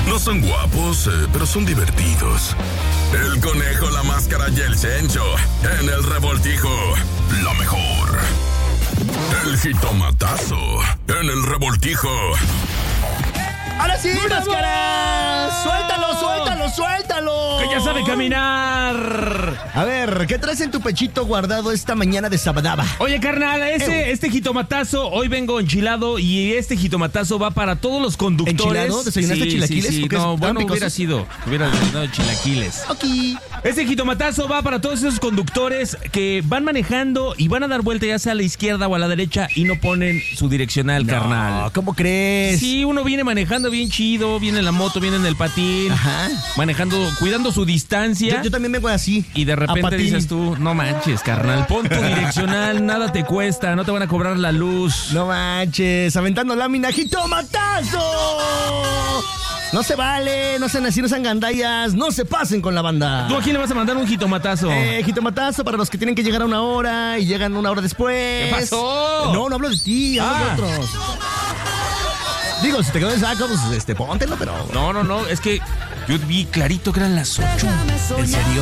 No son guapos, pero son divertidos. El Conejo, la Máscara y el Cencho. En el Revoltijo, lo mejor. El Jitomatazo. En el Revoltijo. ¡Ahora sí, Máscara! ¡Suéltalo, suéltalo, suéltalo! ¡Que ya sabe caminar! A ver, ¿qué traes en tu pechito guardado esta mañana de sabadaba? Oye, carnal, este jitomatazo, hoy vengo enchilado y este jitomatazo va para todos los conductores. ¿Enchilado? ¿Desayunaste chilaquiles? Sí. No, bueno, hubiera desayunado chilaquiles. Ok. Este jitomatazo va para todos esos conductores que van manejando y van a dar vuelta ya sea a la izquierda o a la derecha y no ponen su direccional, carnal. ¿Cómo crees? Sí, uno viene manejando bien chido, viene en la moto, viene en el patín. Ajá. Manejando, cuidando su distancia. Yo también vengo así. Y de repente dices tú, no manches, carnal, pon tu direccional, nada te cuesta, no te van a cobrar la luz. No manches, aventando lámina, ¡jitomatazo! No se vale, no sean así, no sean gandallas, no se pasen con la banda. ¿Tú a quién le vas a mandar un jitomatazo? Jitomatazo para los que tienen que llegar a 1 hora y llegan 1 hora después. ¿Qué pasó? No hablo de ti, hablo de otros. Digo, si te quedó el saco, pues póntelo, pero... No, es que yo vi clarito que eran las 8. ¿En serio?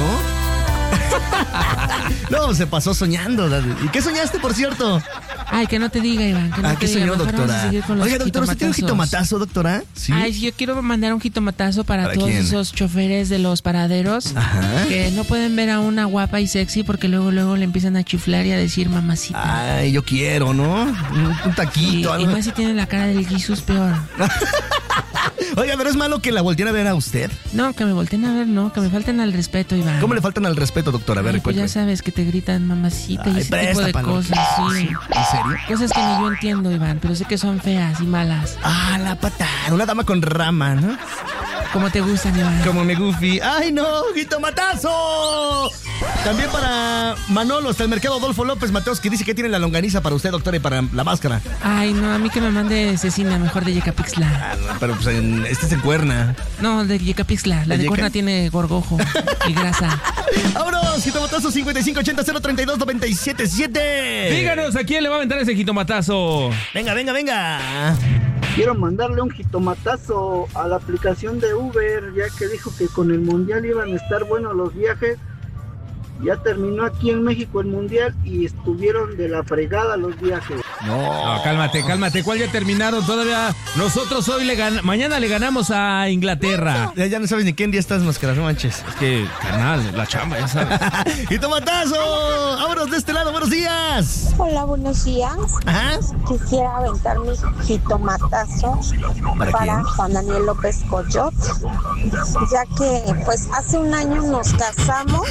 No, se pasó soñando. ¿Y qué soñaste, por cierto? Ay, que no te diga, Iván. Que no te ¿qué diga. soñó, Mejor doctora? vamos a seguir con los Oiga, doctora, ¿usted tiene un jitomatazo, doctora? ¿Sí? Ay, yo quiero mandar un jitomatazo para todos quién? Esos choferes de los paraderos. Ajá. Que no pueden ver a una guapa y sexy porque luego le empiezan a chiflar y a decir mamacita. Ay, yo quiero, ¿no? Un taquito. Y más si tiene la cara del Jesús, peor. Oiga, pero es malo que la volteen a ver a usted. No, que me volteen a ver, no, que me falten al respeto, Iván. ¿Cómo le faltan al respeto, doctora? A ver, pues ya sabes que te gritan mamacita y ese tipo de cosas, sí. ¿En serio? Cosas que ni yo entiendo, Iván, pero sé que son feas y malas. Ah, la patada, una dama con rama, ¿no? Como te gustan, Iván. Como me Goofy. ¡Ay, no! ¡Jitomatazo! También para Manolo, hasta el mercado Adolfo López Mateos, que dice que tiene la longaniza para usted, doctora, y para la máscara. Ay, no, a mí que me mande cecina, mejor de Yecapixtla. No, pero pues este es en Cuerna. No, de Yecapixtla. La de Cuerna tiene gorgojo y grasa. ¡Vámonos! Jitomatazo 5580-032-977. Díganos, ¿a quién le va a aventar ese jitomatazo? Venga. Quiero mandarle un jitomatazo a la aplicación de Uber, ya que dijo que con el Mundial iban a estar buenos los viajes. Ya terminó aquí en México el Mundial y estuvieron de la fregada los viajes. No, cálmate. ¿Cuál ya terminaron? Todavía nosotros hoy mañana le ganamos a Inglaterra. Ya no sabes ni qué día estás, máscara, no manches. Es que, carnal, la chamba, ya sabes. ¡Jitomatazo! ¡Vámonos de este lado! ¡Buenos días! Hola, buenos días. Ajá. Quisiera aventar mi jitomatazo para Juan Daniel López Coyot, ya que pues hace un año nos casamos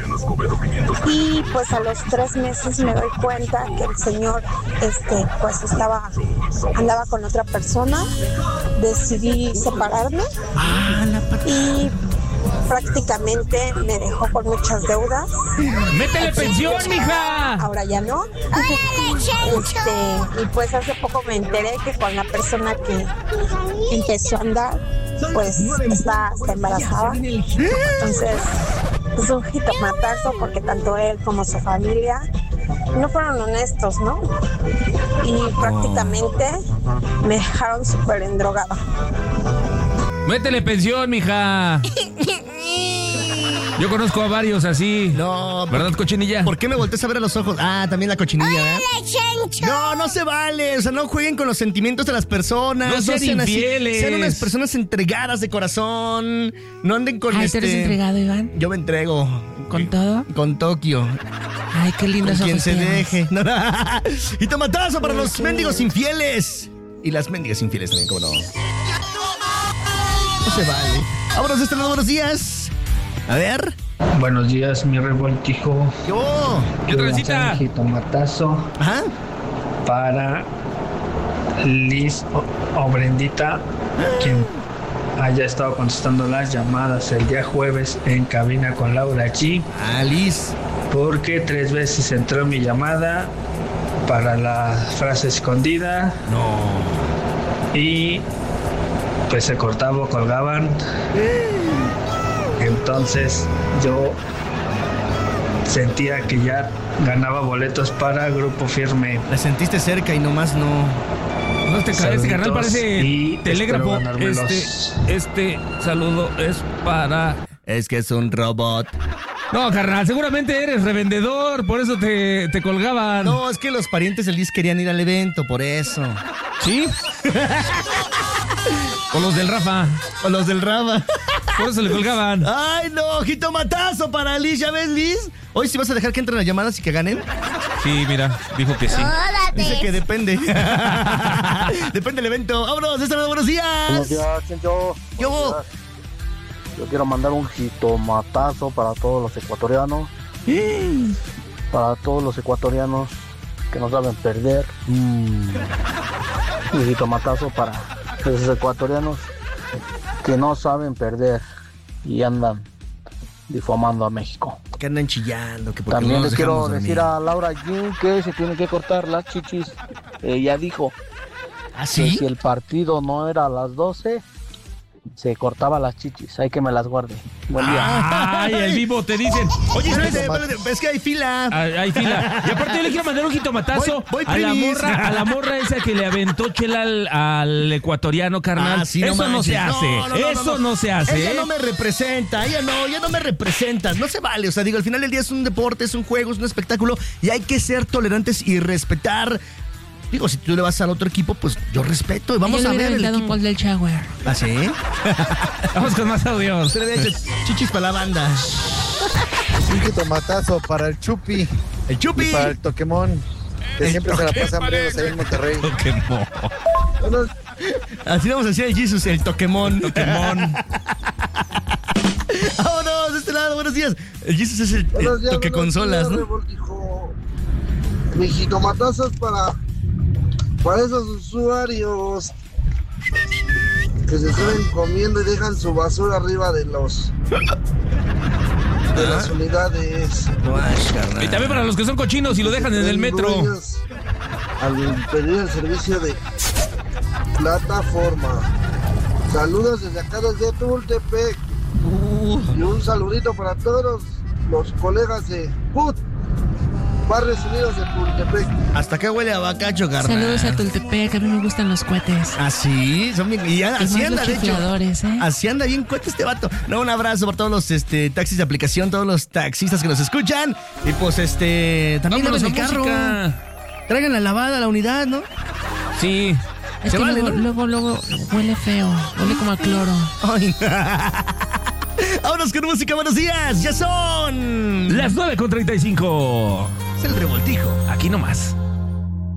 y pues a los 3 meses me doy cuenta que el señor pues andaba con otra persona. Decidí separarme y prácticamente me dejó con muchas deudas. ¡Métele pensión, mija! Ahora ya no. Y pues hace poco me enteré que con la persona que empezó a andar, pues está embarazada. Entonces es un jitomatazo porque tanto él como su familia no fueron honestos, ¿no? Y prácticamente me dejaron súper endrogada. ¡Métele pensión, mija! Yo conozco a varios así. No, ¿verdad, cochinilla? ¿Por qué me volteas a ver a los ojos? Ah, también la cochinilla, ¿verdad? No se vale. O sea, no jueguen con los sentimientos de las personas. No sean infieles. Así. Sean unas personas entregadas de corazón. No anden con ¿tú eres entregado, Iván? Yo me entrego. ¿Con todo? Con Tokio. Ay, qué lindo eso. Quien se tienes. deje. Y tomatazo para los mendigos infieles. Y las mendigas infieles también, ¿cómo no? No se vale. Vámonos de este lado, buenos días. A ver. Buenos días, mi revoltijo. ¿Qué transita? Un jitomatazo. Ajá. Para Liz o Brendita, quien haya estado contestando las llamadas el día jueves en cabina con Laura G. Liz. Porque 3 veces entró mi llamada para la frase escondida. No. Y pues se cortaba o colgaban. Entonces yo sentía que ya ganaba boletos para Grupo Firme. La sentiste cerca y nomás no. No, este carnal parece y telégrafo. espero ganármelos. Este saludo es para... Es que es un robot. No, carnal, seguramente eres revendedor, por eso te colgaban. No, es que los parientes del Liz querían ir al evento, por eso. ¿Sí? O los del Rafa. O los del Rama. Por eso le colgaban. Ay, no, jitomatazo para Liz, ¿ya ves, Liz? Hoy sí vas a dejar que entren las llamadas y que ganen. Sí, mira, dijo que sí. Dice que depende. Depende del evento. ¡Vámonos! ¡Buenos días! Buenos días, Chencho. Yo. Buenos días. Yo quiero mandar un jitomatazo para todos los ecuatorianos. Para todos los ecuatorianos que no saben perder. Un jitomatazo para esos ecuatorianos que no saben perder y andan difamando a México. Que andan chillando. Que porque También no les los quiero dejamos decir dormir. a Laura Jean que se tiene que cortar las chichis. Ella dijo ¿Ah, que sí? si el partido no era a las 12, se cortaba las chichis. Hay que me las guarde. Buen día. Ay, el vivo te dicen. Oye, espérate, es que hay fila. Hay fila. Y aparte yo le quiero mandar un jitomatazo Voy a la primis. morra, esa que le aventó chela al ecuatoriano, carnal. Ah, sí, no Eso no se manches. hace. Eso no se hace. Ella no me representa, ella no me representas, no se vale. O sea, digo, al final del día es un deporte, es un juego, es un espectáculo y hay que ser tolerantes y respetar. Digo, si tú le vas al otro equipo, pues yo respeto y vamos Yo a le ver hubiera el aventado un equipo. gol del Jaguar. ¿Ah, sí? Vamos con más audios. Se le había hecho chichis para la banda. Un jitomatazo para el Chupi El y Chupi. para el Toquemón, que El siempre se la pasan Toquemón. breves ahí en Monterrey. Pokémon. Así vamos a decir el Jesus, el Toquemón. Pokémon. Vámonos, de este lado, buenos días. El Jesus es el Buenos días, toque buenos consolas, días, ¿no? Revoltijo. Mi jitomatazo es para esos usuarios que se suben comiendo y dejan su basura arriba de las unidades. Y también para los que son cochinos y lo dejan en el metro. Dueños al pedir el servicio de plataforma. Saludos desde acá desde Tultepec. Y un saludito para todos los colegas de PUT, Barrios Unidos de Tultepec. Hasta acá huele a bacacho, carnal. Saludos a Tultepec, a mí me gustan los cohetes. ¿Ah, sí? Son bien, y así más anda, los de hecho. chifladores, ¿eh? Así anda bien cuenta este vato. No, un abrazo por todos los taxis de aplicación, todos los taxistas que nos escuchan. Y pues también Vámonos laven a el carro. música. Traigan la lavada a la unidad, ¿no? Sí. Es Se que vale, luego huele feo, huele como a cloro. Ay. Vámonos con música, buenos días. Ya son Las 9:35. Es el revoltijo. Aquí nomás.